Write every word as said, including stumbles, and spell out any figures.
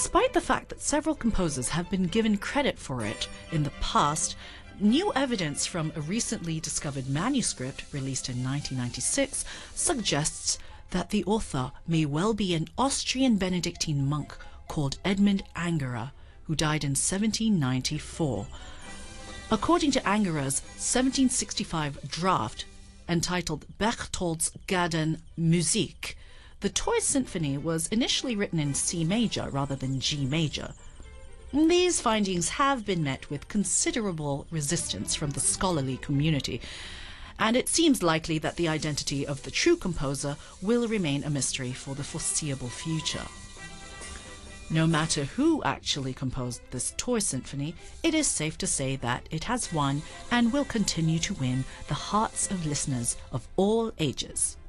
Despite the fact that several composers have been given credit for it in the past, new evidence from a recently discovered manuscript released in nineteen ninety-six suggests that the author may well be an Austrian Benedictine monk called Edmund Angerer, who died in seventeen ninety-four. According to Angerer's seventeen sixty-five draft, entitled Berchtolds Gaden Musik, the Toy Symphony was initially written in C major rather than G major. These findings have been met with considerable resistance from the scholarly community, and it seems likely that the identity of the true composer will remain a mystery for the foreseeable future. No matter who actually composed this Toy Symphony, it is safe to say that it has won and will continue to win the hearts of listeners of all ages.